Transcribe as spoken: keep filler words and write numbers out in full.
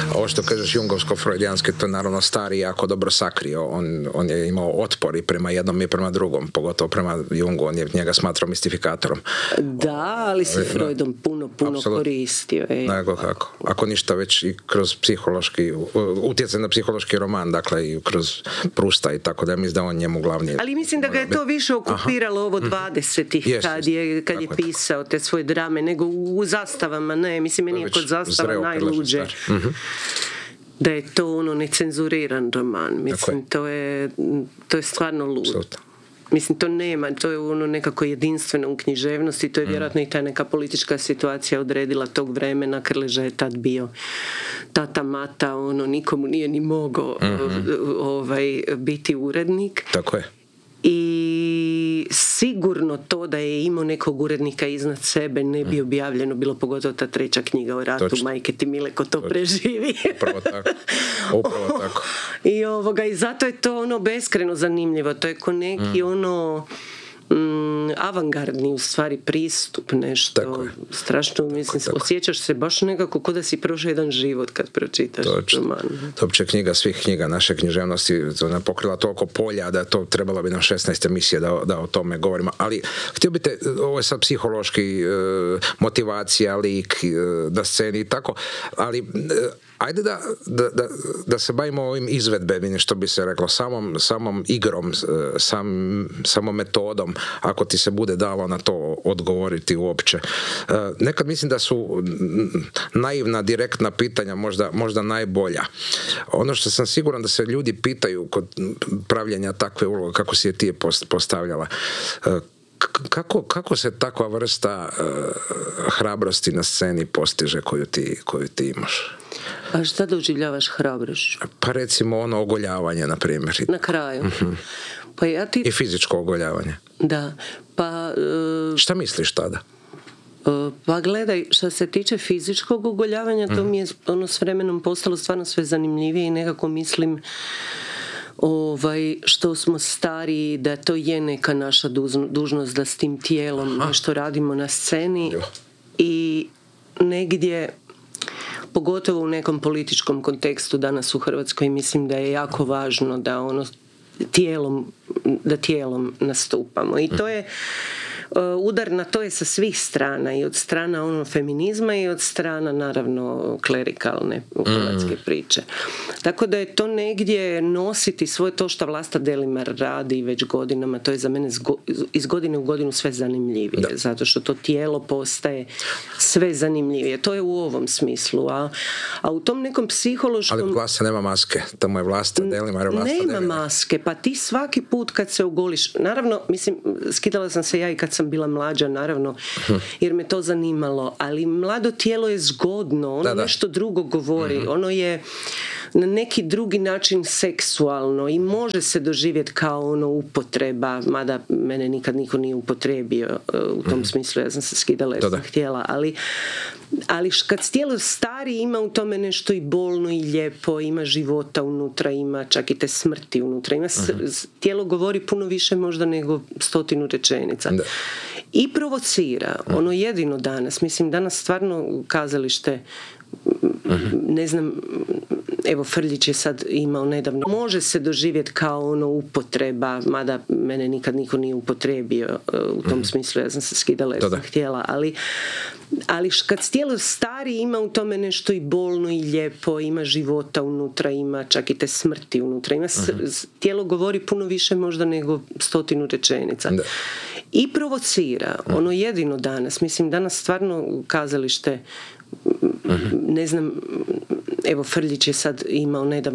ovo što kažeš jungovsko-freudijanski, to je naravno stari jako dobro sakrio. On, on je imao otpor i prema jednom i prema drugom, pogotovo prema Jungu, on je njega smatrao mistifikatorom. Da, ali se Freudom puno, puno Absolut. koristio. E. Nego kako. Ako ništa već i kroz psihološki, utjecaj na psihološki roman, dakle i kroz Prusta i tako da mislim da on njemu glavni. Ali mislim da ga je to više okupiralo Aha. ovo dvadesetih yes, kad je, kad je pisao te svoje drame, nego u zastavama, ne, mislim meni je kod zastava najluđe. Mm-hmm. Da je to ono necenzuriran roman. Mislim, to je, to je stvarno ludo. Absolutno. Mislim, to nema, to je ono nekako jedinstveno u književnosti, to je vjerojatno i ta neka politička situacija odredila tog vremena. Krleža je tad bio tata mata, ono, nikomu nije ni mogao mm-hmm. ovaj, biti urednik. Tako je. I sigurno to da je imao nekog urednika iznad sebe ne bi objavljeno bilo, pogotovo ta treća knjiga o ratu. Točno. Majke ti mile ko to Točno. preživi. Upravo tako. Upravo tako. I, ovoga, i zato je to ono beskreno zanimljivo. To je ko neki mm. ono mm, avangardni u stvari pristup, nešto strašno, mislim, tako, osjećaš se baš nekako ko da si prošao jedan život kad pročitaš roman. To opće knjiga svih knjiga naše književnosti, ona pokrila toliko polja da to trebalo bi nam šesnaest emisije da, da o tome govorimo, ali htio bi te, ovo je sad psihološki e, motivacija, lik e, na sceni i tako, ali e, ajde da, da, da, da se bavimo ovim izvedbenim, što bi se reklo, samom, samom igrom, sam, samom metodom, ako ti se bude dalo na to odgovoriti uopće. Nekad mislim da su naivna, direktna pitanja možda, možda najbolja. Ono što sam siguran da se ljudi pitaju kod pravljenja takve uloge, kako si je ti postavljala, Kako, kako se takva vrsta uh, hrabrosti na sceni postiže koju ti, koju ti imaš? A šta doživljavaš hrabrošću? Pa recimo ono ogoljavanje, na primjer. Na kraju. Uh-huh. Pa ja ti... I fizičko ogoljavanje. Da. Pa, uh... šta misliš tada? Uh, pa gledaj, što se tiče fizičkog ogoljavanja, uh-huh. to mi je ono s vremenom postalo stvarno sve zanimljivije i nekako mislim ovaj, što smo stariji, da to je neka naša dužnost da s tim tijelom Aha. nešto radimo na sceni jo. I negdje, pogotovo u nekom političkom kontekstu danas u Hrvatskoj, mislim da je jako važno da ono tijelom, da tijelom nastupamo i to je udar na to je sa svih strana, i od strana ono feminizma i od strana naravno klerikalne hrvatske mm. priče. Tako da je to negdje nositi svoje, to što Vlasta Delimar radi već godinama, to je za mene zgo, iz godine u godinu sve zanimljivije, da. Zato što to tijelo postaje sve zanimljivije. To je u ovom smislu, a, a u tom nekom psihološkom... Ali Vlasta nema maske, tamo je Vlasta Delimar, Vlasta Nema Delimar. maske, pa ti svaki put kad se ogoliš, naravno, mislim, skidala sam se ja i kad sam bila mlađa, naravno, jer me to zanimalo, ali mlado tijelo je zgodno, ono da, da. nešto drugo govori, mm-hmm. ono je na neki drugi način seksualno i može se doživjeti kao ono upotreba, mada mene nikad niko nije upotrebio u tom mm-hmm. smislu, ja sam se skidala jer sam htjela, ali ali kad tijelo stari ima u tome nešto i bolno i lijepo, ima života unutra, ima čak i te smrti unutra, ima uh-huh. s, tijelo govori puno više možda nego stotinu rečenica da. I provocira, uh-huh. ono jedino danas, mislim danas stvarno kazalište uh-huh. ne znam, evo Frljić je sad imao nedavno, može se doživjeti kao ono upotreba, mada mene nikad niko nije upotrebio u tom uh-huh. smislu, ja sam se skidala jer sam htjela, ali ali kad tijelo stari ima u tome nešto i bolno i lijepo, ima života unutra, ima čak i te smrti unutra, ima uh-huh. tijelo govori puno više možda nego stotinu rečenica da. I provocira, uh-huh. ono jedino danas, mislim danas stvarno kazalište uh-huh. ne znam, evo Frljić je sad imao nedavno